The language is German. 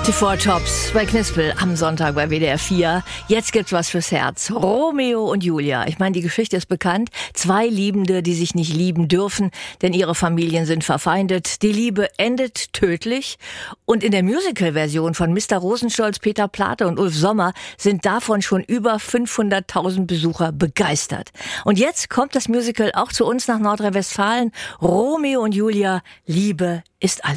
Die Four Tops bei Knispel am Sonntag bei WDR 4. Jetzt gibt's was fürs Herz. Romeo und Julia. Ich meine, die Geschichte ist bekannt. Zwei Liebende, die sich nicht lieben dürfen, denn ihre Familien sind verfeindet. Die Liebe endet tödlich. Und in der Musical-Version von Mr. Rosenstolz, Peter Plate und Ulf Sommer sind davon schon über 500.000 Besucher begeistert. Und jetzt kommt das Musical auch zu uns nach Nordrhein-Westfalen. Romeo und Julia, Liebe ist alles.